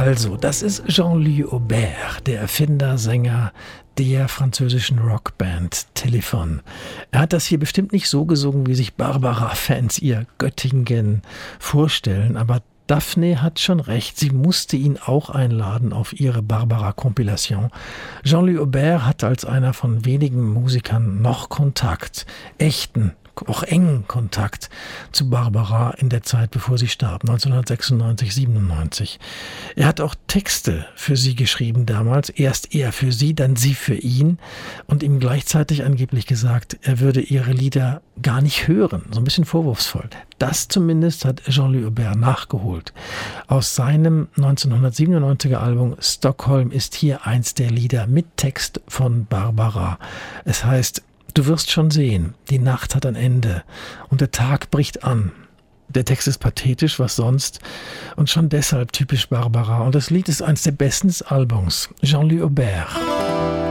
Also, das ist Jean-Louis Aubert, der Erfinder, Sänger der französischen Rockband Téléphone. Er hat das hier bestimmt nicht so gesungen, wie sich Barbara-Fans ihr Göttingen vorstellen, aber Daphne hat schon recht, sie musste ihn auch einladen auf ihre Barbara-Kompilation. Jean-Louis Aubert hat als einer von wenigen Musikern noch Kontakt, echten, auch engen Kontakt zu Barbara in der Zeit, bevor sie starb, 1996, 97. Er hat auch Texte für sie geschrieben damals, erst er für sie, dann sie für ihn und ihm gleichzeitig angeblich gesagt, er würde ihre Lieder gar nicht hören, so ein bisschen vorwurfsvoll. Das zumindest hat Jean-Louis Aubert nachgeholt. Aus seinem 1997er Album Stockholm ist hier eins der Lieder mit Text von Barbara. Es heißt: Du wirst schon sehen, die Nacht hat ein Ende und der Tag bricht an. Der Text ist pathetisch, was sonst, und schon deshalb typisch Barbara. Und das Lied ist eines der besten des Albums, Jean-Louis Aubert.